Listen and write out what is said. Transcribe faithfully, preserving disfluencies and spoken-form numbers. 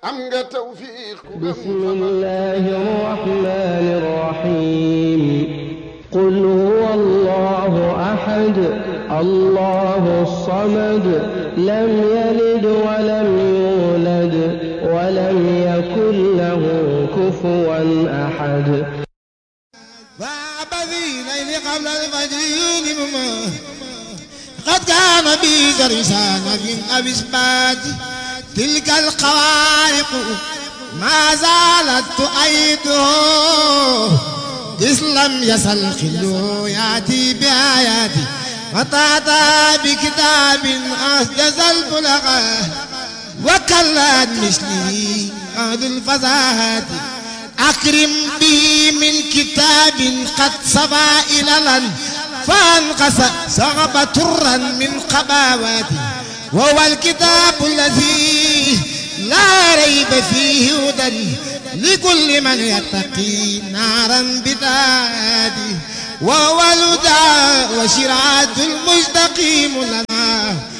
am nga tawfiq. bismillahi rahmani rahim. qul huwa allahu ahad allahu samad lam yalid wa lam yulad wa lam yakun lahu kufuwan ahad. قبل الفجر قد كان بي درسان في أبسبات تلك الخوارق ما زالت تؤيده إذ لم يزل خلو يأتي بآياتي وتأتى بكتاب أحجز البلغاء وكلت مثلي أهل الفزاهات أكرم به من كتاب قد صفى إللا فانقص صعب ترا من قباواتي وهو الكتاب الذي لا ريب فيه هدى لكل من يتقي نارا بذاته وهو الهدى وشرعة